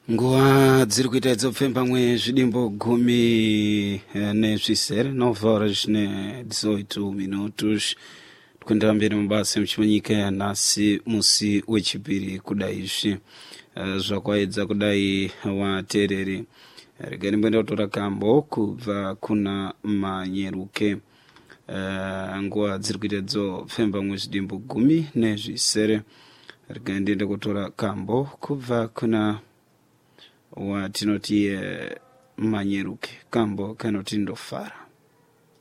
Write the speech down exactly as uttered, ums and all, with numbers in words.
Nguva dziri kuita dzopfemba mwe zvidimbo gumi nezvisere nove horas ne dezoito minutos kuendera mberi mabasa emuchimanyika yanhasi musi wechipiri kudai izvi uh, zvakaedza kudai wateereri regai ndimboenda kutora kambo kubva kuna manyeruke. Uh, nguva dziri kuita dzopfemba mwe zvidimbo gumi nezvisere regai ndiende kutora kambo kubva kuna watinoti uh, manyeruke kambo kanoti ndofara.